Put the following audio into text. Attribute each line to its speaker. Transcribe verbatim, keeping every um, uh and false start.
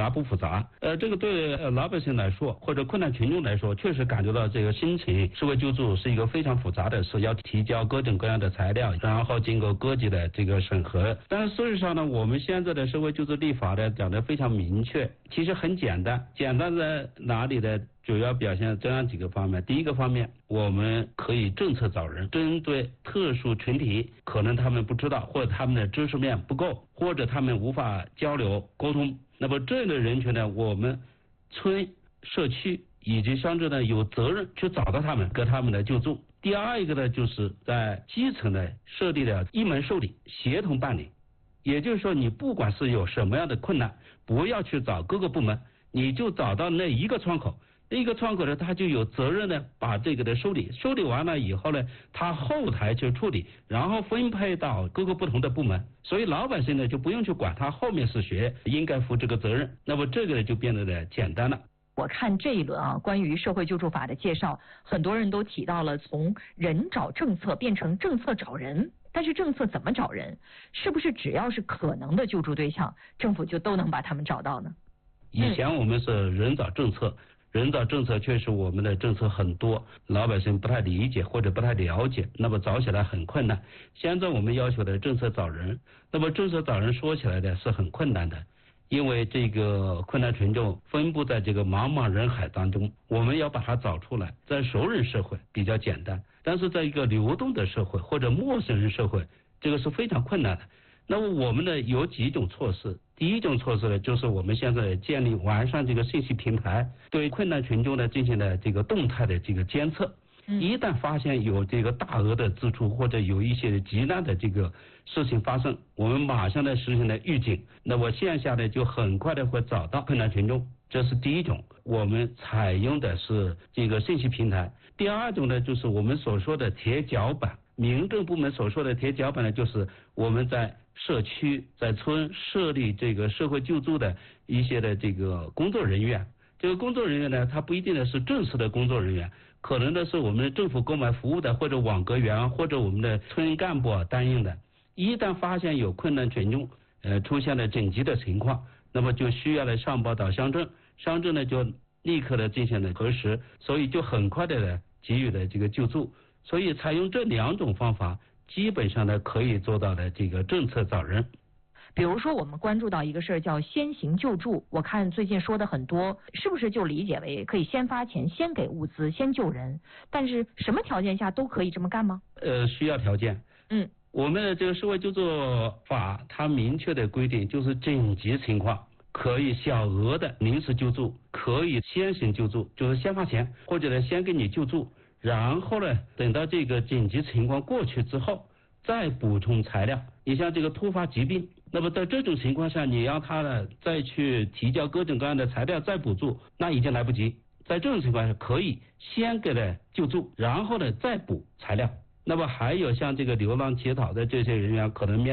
Speaker 1: 杂不复杂？呃，这个对老百姓来说，或者困难群众来说，确实感觉到这个申请社会救助是一个非常复杂的事，要提交各种各样的材料，然后经过各级的这个审核。但是事实上呢，我们现在的社会救助立法呢讲得非常明确，其实很简单，简单在哪里呢？主要表现这样几个方面。第一个方面，我们可以政策找人，针对特殊群体，可能他们不知道，或者他们的知识面不够，或者他们无法交流沟通，那么这类人群呢，我们村社区以及乡镇呢有责任去找到他们，给他们的救助。第二一个呢，就是在基层呢设立了一门受理，协同办理。也就是说，你不管是有什么样的困难，不要去找各个部门，你就找到那一个窗口。一个窗口呢，他就有责任呢，把这个的受理，受理完了以后呢，他后台去处理，然后分配到各个不同的部门，所以老百姓呢就不用去管他后面是谁应该负这个责任，那么这个呢就变得呢简单了。
Speaker 2: 我看这一轮啊，关于社会救助法的介绍，很多人都提到了从人找政策变成政策找人，但是政策怎么找人？是不是只要是可能的救助对象，政府就都能把他们找到呢？
Speaker 1: 以前我们是人找政策。嗯人找政策确实我们的政策很多，老百姓不太理解或者不太了解，那么找起来很困难。现在我们要求的政策找人，那么政策找人说起来呢是很困难的，因为这个困难群众分布在这个茫茫人海当中，我们要把它找出来。在熟人社会比较简单，但是在一个流动的社会或者陌生人社会，这个是非常困难的。那么我们呢有几种措施，第一种措施呢就是我们现在建立完善这个信息平台，对困难群众呢进行了这个动态的这个监测，一旦发现有这个大额的支出或者有一些急难的这个事情发生，我们马上呢实行了预警，那么线下呢就很快的会找到困难群众，这是第一种，我们采用的是这个信息平台。第二种呢就是我们所说的铁脚板，民政部门所说的铁脚板呢，就是我们在社区在村设立这个社会救助的一些的这个工作人员，这个工作人员呢，他不一定呢是正式的工作人员，可能呢是我们政府购买服务的，或者网格员，或者我们的村干部啊担任的。一旦发现有困难群众呃出现了紧急的情况，那么就需要来上报到乡镇，乡镇呢就立刻的进行了核实，所以就很快的给予了这个救助。所以采用这两种方法，基本上呢可以做到的这个政策找人。
Speaker 2: 比如说我们关注到一个事儿叫先行救助，我看最近说的很多，是不是就理解为可以先发钱，先给物资，先救人？但是什么条件下都可以这么干吗？
Speaker 1: 呃，需要条件。
Speaker 2: 嗯，
Speaker 1: 我们的这个社会救助法它明确的规定，就是紧急情况可以小额的临时救助，可以先行救助，就是先发钱，或者呢先给你救助。然后呢，等到这个紧急情况过去之后，再补充材料。你像这个突发疾病，那么在这种情况下，你让他呢再去提交各种各样的材料再补助，那已经来不及。在这种情况下，可以先给他救助，然后呢再补材料。那么还有像这个流浪乞讨的这些人员，可能面